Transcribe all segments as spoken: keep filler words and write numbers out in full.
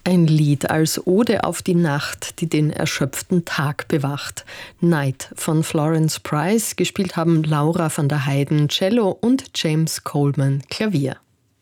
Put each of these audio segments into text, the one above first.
Ein Lied als Ode auf die Nacht, die den erschöpften Tag bewacht. Night von Florence Price, gespielt haben Laura van der Heyden Cello und James Coleman Klavier.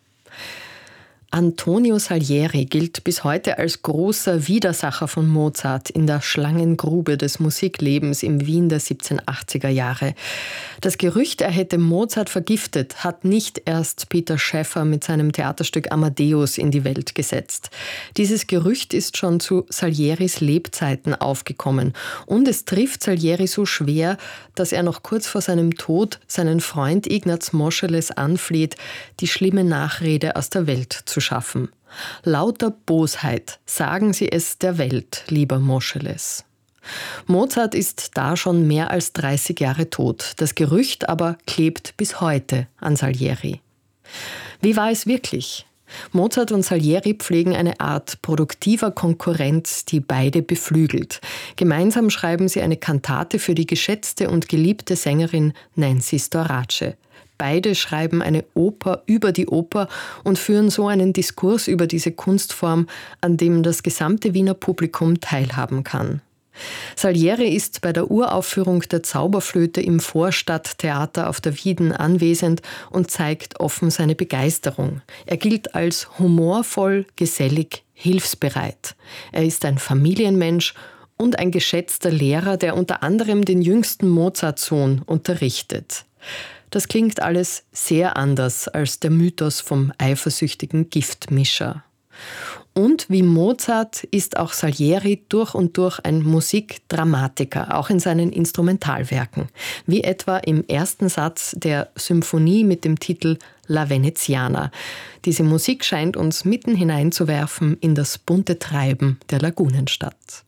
Antonio Salieri gilt bis heute als großer Widersacher von Mozart in der Schlangengrube des Musiklebens im Wien der siebzehnhundertachtziger Jahre. Das Gerücht, er hätte Mozart vergiftet, hat nicht erst Peter Schäffer mit seinem Theaterstück Amadeus in die Welt gesetzt. Dieses Gerücht ist schon zu Salieris Lebzeiten aufgekommen und es trifft Salieri so schwer, dass er noch kurz vor seinem Tod seinen Freund Ignaz Moscheles anfleht, die schlimme Nachrede aus der Welt zu schaffen. Lauter Bosheit, sagen Sie es der Welt, lieber Moscheles. Mozart ist da schon mehr als dreißig Jahre tot. Das Gerücht aber klebt bis heute an Salieri. Wie war es wirklich? Mozart und Salieri pflegen eine Art produktiver Konkurrenz, die beide beflügelt. Gemeinsam schreiben sie eine Kantate für die geschätzte und geliebte Sängerin Nancy Storace. Beide schreiben eine Oper über die Oper und führen so einen Diskurs über diese Kunstform, an dem das gesamte Wiener Publikum teilhaben kann. Salieri ist bei der Uraufführung der Zauberflöte im Vorstadttheater auf der Wieden anwesend und zeigt offen seine Begeisterung. Er gilt als humorvoll, gesellig, hilfsbereit. Er ist ein Familienmensch und ein geschätzter Lehrer, der unter anderem den jüngsten Mozart-Sohn unterrichtet. Das klingt alles sehr anders als der Mythos vom eifersüchtigen Giftmischer. Und wie Mozart ist auch Salieri durch und durch ein Musikdramatiker, auch in seinen Instrumentalwerken, wie etwa im ersten Satz der Symphonie mit dem Titel La Veneziana. Diese Musik scheint uns mitten hineinzuwerfen in das bunte Treiben der Lagunenstadt.